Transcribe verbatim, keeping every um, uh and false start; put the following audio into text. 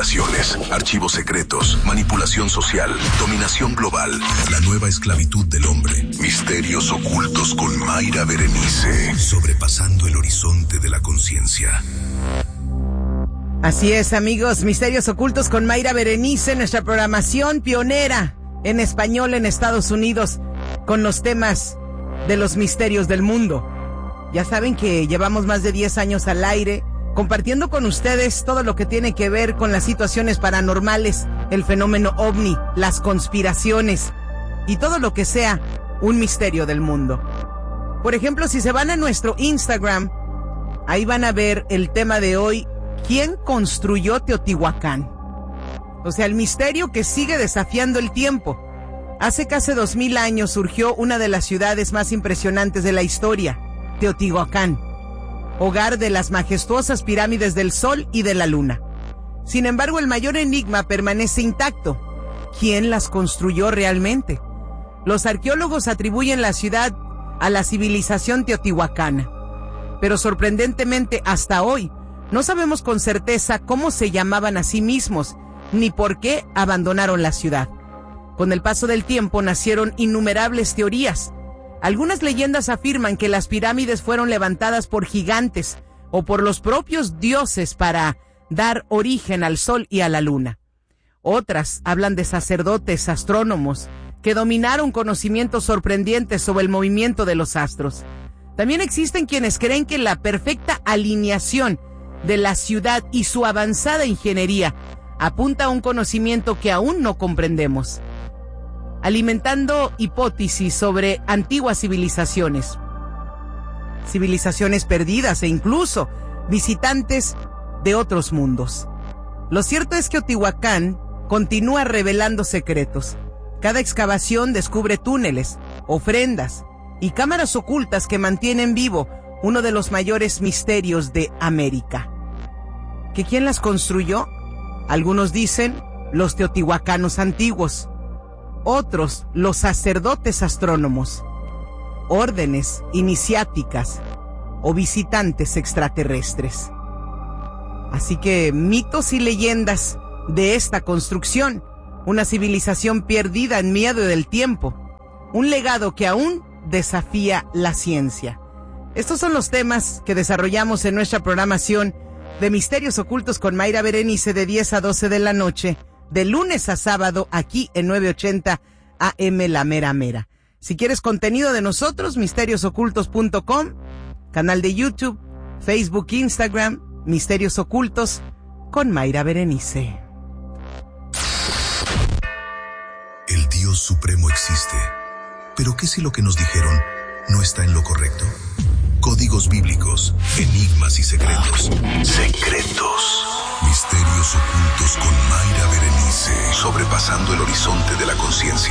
conspiraciones, archivos secretos, manipulación social, dominación global, la nueva esclavitud del hombre, misterios ocultos con Mayra Berenice, sobrepasando el horizonte de la conciencia. Así es, amigos, Misterios Ocultos con Mayra Berenice, nuestra programación pionera en español en Estados Unidos, con los temas de los misterios del mundo. Ya saben que llevamos más de diez años al aire, compartiendo con ustedes todo lo que tiene que ver con las situaciones paranormales, el fenómeno ovni, las conspiraciones y todo lo que sea un misterio del mundo. Por ejemplo, si se van a nuestro Instagram, ahí van a ver el tema de hoy: ¿quién construyó Teotihuacán? O sea, el misterio que sigue desafiando el tiempo. Hace casi dos mil años surgió una de las ciudades más impresionantes de la historia, Teotihuacán, hogar de las majestuosas pirámides del Sol y de la Luna. Sin embargo, el mayor enigma permanece intacto: ¿quién las construyó realmente? Los arqueólogos atribuyen la ciudad a la civilización teotihuacana, pero sorprendentemente hasta hoy no sabemos con certeza cómo se llamaban a sí mismos, ni por qué abandonaron la ciudad. Con el paso del tiempo nacieron innumerables teorías. Algunas leyendas afirman que las pirámides fueron levantadas por gigantes o por los propios dioses para dar origen al sol y a la luna. Otras hablan de sacerdotes astrónomos que dominaron conocimientos sorprendentes sobre el movimiento de los astros. También existen quienes creen que la perfecta alineación de la ciudad y su avanzada ingeniería apunta a un conocimiento que aún no comprendemos, alimentando hipótesis sobre antiguas civilizaciones, civilizaciones perdidas e incluso visitantes de otros mundos. Lo cierto es que Teotihuacán continúa revelando secretos. Cada excavación descubre túneles, ofrendas y cámaras ocultas que mantienen vivo uno de los mayores misterios de América. ¿Que quién las construyó? Algunos dicen los teotihuacanos antiguos, otros los sacerdotes astrónomos, órdenes iniciáticas o visitantes extraterrestres. Así que mitos y leyendas de esta construcción, una civilización perdida en medio del tiempo, un legado que aún desafía la ciencia. Estos son los temas que desarrollamos en nuestra programación de Misterios Ocultos con Mayra Berenice de diez a doce de la noche, de lunes a sábado, aquí en novecientos ochenta A M La Mera Mera. Si quieres contenido de nosotros, misterios ocultos punto com, canal de YouTube, Facebook, Instagram, Misterios Ocultos con Mayra Berenice. El Dios Supremo existe, pero ¿qué si lo que nos dijeron no está en lo correcto? Códigos bíblicos, enigmas y secretos. Secretos.